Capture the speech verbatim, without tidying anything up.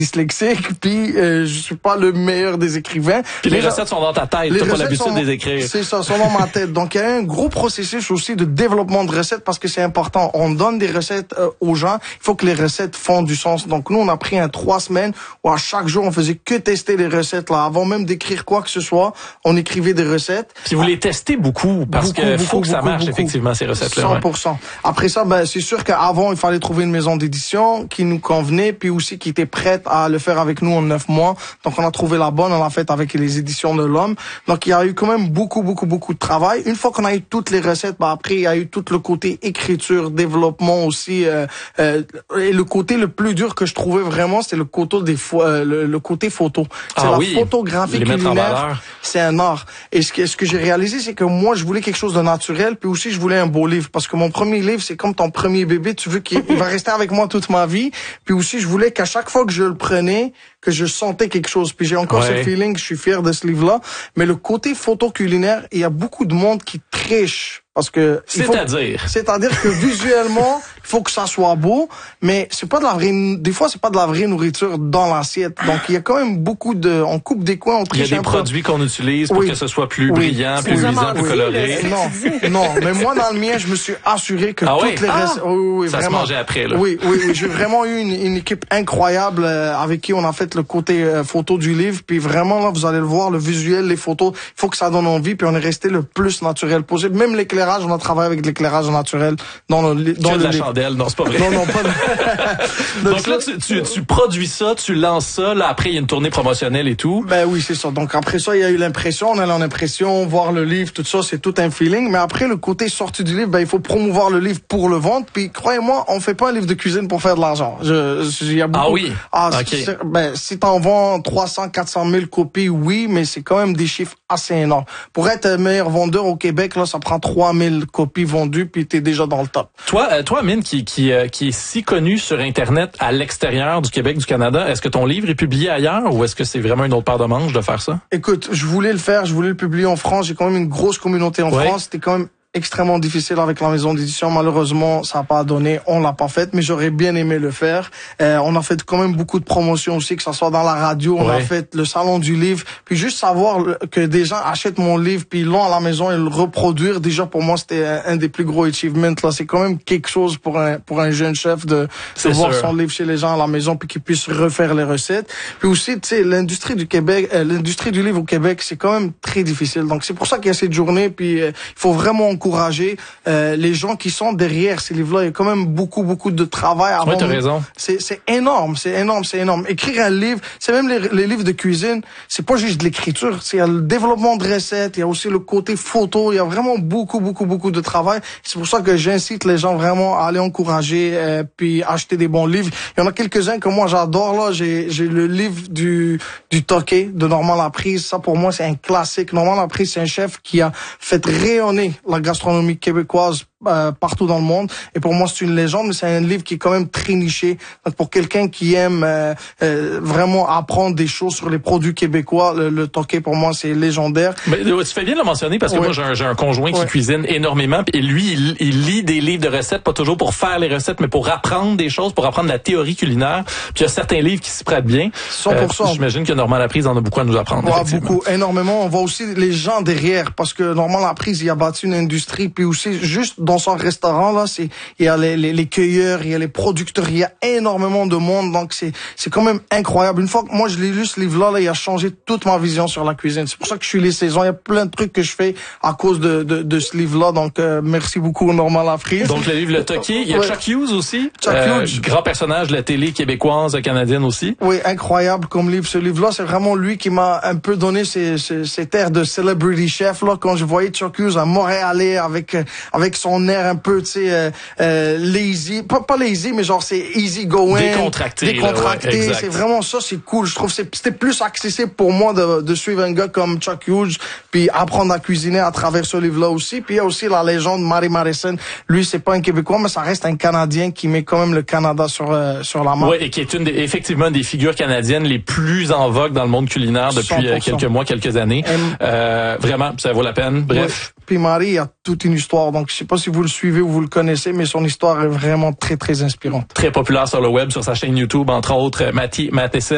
dyslexique, puis euh, je suis pas le meilleur des écrivains. Puis les recettes sont dans ta tête, t'as pas l'habitude de les écrire. C'est ça, sont dans ma tête. Donc il y a un gros processus aussi de développement de recettes parce que c'est important. On donne des recettes euh, aux gens, il faut que les recettes font du sens. Donc nous, on a pris un trois semaines où à chaque jour, on faisait que tester les recettes là. Avant même d'écrire quoi que ce soit, on écrivait des recettes. Puis vous les testez beaucoup parce beaucoup, que beaucoup, faut que ça marche beaucoup, effectivement ces recettes-là. cent pour cent. Ouais. Après ça, ben c'est sûr qu'avant, il fallait trouver une maison d'édition qui nous convenait, puis aussi qui était prête à le faire avec nous en neuf mois. Donc, on a trouvé la bonne, on l'a fait avec les éditions de l'Homme. Donc, il y a eu quand même beaucoup, beaucoup, beaucoup de travail. Une fois qu'on a eu toutes les recettes, ben après, il y a eu tout le côté écriture, développement aussi. Euh, euh, et le côté le plus dur que je trouvais vraiment, c'est le côté des fo- euh, le, le côté photo. C'est ah, la oui. photographie culinaire. C'est un art. Et ce que, ce que j'ai réalisé, c'est que moi, je voulais quelque chose de naturel, puis aussi, je voulais un beau livre. Parce que mon premier livre, c'est comme ton premier bébé. Tu veux qu'il il va rester avec moi toute ma vie. Puis aussi, je voulais qu'à chaque fois que je le prenais, que je sentais quelque chose. Puis j'ai encore ouais. ce feeling, je suis fier de ce livre-là. Mais le côté photo culinaire, il y a beaucoup de monde qui triche. Parce que c'est-à-dire c'est-à-dire que visuellement il faut que ça soit beau, mais c'est pas de la vraie des fois c'est pas de la vraie nourriture dans l'assiette. Donc il y a quand même beaucoup de on coupe des coins, on triche. Il y a des produits qu'on utilise pour oui. que ce soit plus oui. brillant, plus luisant, plus oui. coloré. Non, non, mais moi dans le mien, je me suis assuré que ah toutes oui? les ah, recettes oui, oui, ça vraiment. se mangeait après là. Oui, oui, oui, j'ai vraiment eu une, une équipe incroyable euh, avec qui on a fait le côté euh, photo du livre, puis vraiment là vous allez le voir, le visuel, les photos, il faut que ça donne envie, puis on est resté le plus naturel possible. Même l'éclairage, on a travaillé avec de l'éclairage naturel dans le dans que le de la chandelle, non c'est pas vrai. Non non pas de... Donc, donc là tu, tu tu produis ça, tu lances ça, là après il y a une tournée promotionnelle et tout. Ben oui, c'est ça. Donc après ça, il y a eu l'impression, on allait en impression, voir le livre, tout ça, c'est tout un feeling, mais après le côté sorti du livre, ben il faut promouvoir le livre pour le vendre, puis croyez-moi, on fait pas un livre de cuisine pour faire de l'argent. Je il y a beaucoup Ah oui. Ah okay. ben si t'en vends trois cents quatre cent mille copies, oui, mais c'est quand même des chiffres assez énormes. Pour être meilleur vendeur au Québec, là, ça prend trois mille copies vendues, puis t'es déjà dans le top. Toi, euh, toi, Amine, qui qui euh, qui est si connu sur Internet à l'extérieur du Québec, du Canada, est-ce que ton livre est publié ailleurs ou est-ce que c'est vraiment une autre paire de manches de faire ça? Écoute, je voulais le faire, je voulais le publier en France. J'ai quand même une grosse communauté en ouais. France. C'était quand même extrêmement difficile avec la maison d'édition. Malheureusement, ça n'a pas donné. On l'a pas fait, mais j'aurais bien aimé le faire. Euh, on a fait quand même beaucoup de promotions aussi, que ça soit dans la radio. On ouais. a fait le salon du livre. Puis juste savoir que des gens achètent mon livre puis l'ont à la maison et le reproduire, déjà pour moi c'était un, un des plus gros achievements. Là, c'est quand même quelque chose pour un pour un jeune chef de, de voir son livre chez les gens à la maison puis qu'ils puissent refaire les recettes. Puis aussi, tu sais, l'industrie du Québec, euh, l'industrie du livre au Québec, c'est quand même très difficile. Donc c'est pour ça qu'il y a cette journée. Puis il euh, faut vraiment encourager euh, les gens qui sont derrière ces livres-là. Il y a quand même beaucoup, beaucoup de travail avant. Oui, t'as raison. C'est, c'est énorme, c'est énorme, c'est énorme. Écrire un livre, c'est même les, les livres de cuisine, c'est pas juste de l'écriture, c'est le développement de recettes, il y a aussi le côté photo, il y a vraiment beaucoup, beaucoup, beaucoup de travail. C'est pour ça que j'incite les gens vraiment à aller encourager euh, puis acheter des bons livres. Il y en a quelques-uns que moi j'adore, là. J'ai, j'ai le livre du, du Toqué de Normand Laprise. Ça, pour moi, c'est un classique. Normand Laprise, c'est un chef qui a fait rayonner la gastronomie québécoise euh, partout dans le monde. Et pour moi, c'est une légende, mais c'est un livre qui est quand même très niché. Donc, pour quelqu'un qui aime euh, euh, vraiment apprendre des choses sur les produits québécois, le, le Toqué, pour moi, c'est légendaire. Mais tu fais bien de le mentionner parce que ouais. moi, j'ai un, j'ai un conjoint qui ouais. cuisine énormément. Et lui, il, il lit des livres de recettes, pas toujours pour faire les recettes, mais pour apprendre des choses, pour apprendre la théorie culinaire. Puis il y a certains livres qui s'y prêtent bien. cent pour cent. Euh, j'imagine que Normand Laprise en a beaucoup à nous apprendre. Ouais, beaucoup, énormément. On voit aussi les gens derrière, parce que Normand Laprise, il a bâti une industrie, puis aussi juste dans son restaurant là, c'est il y a les, les, les cueilleurs, il y a les producteurs, il y a énormément de monde, donc c'est c'est quand même incroyable. Une fois que moi je l'ai lu ce livre-là, là, il a changé toute ma vision sur la cuisine. C'est pour ça que je suis les saisons. Il y a plein de trucs que je fais à cause de de, de ce livre-là. Donc euh, merci beaucoup Normand Laprise. Donc le livre Le Toqué, il y a ouais. Chuck Hughes aussi, Chuck euh, Hughes, grand personnage de la télé québécoise, canadienne aussi. Oui, incroyable comme livre. Ce livre-là, c'est vraiment lui qui m'a un peu donné ces ces, ces airs de celebrity chef là. Quand je voyais Chuck Hughes à Montréal avec avec son air un peu, tu sais, euh, euh, lazy, pas, pas lazy, mais genre c'est easy going, décontracté, décontracté. Là, ouais, c'est vraiment ça, c'est cool. Je trouve que c'était plus accessible pour moi de, de suivre un gars comme Chuck Hughes, puis apprendre à cuisiner à travers ce livre-là aussi. Puis il y a aussi la légende Mary Madison. Lui, c'est pas un Québécois, mais ça reste un Canadien qui met quand même le Canada sur euh, sur la map. Ouais, et qui est une des, effectivement une des figures canadiennes les plus en vogue dans le monde culinaire depuis euh, quelques mois, quelques années. Euh, vraiment, ça vaut la peine. Bref. Ouais. Puis Marie a toute une histoire, donc je sais pas si vous le suivez ou vous le connaissez, mais son histoire est vraiment très, très inspirante. Très populaire sur le web, sur sa chaîne YouTube, entre autres, Matty Matheson.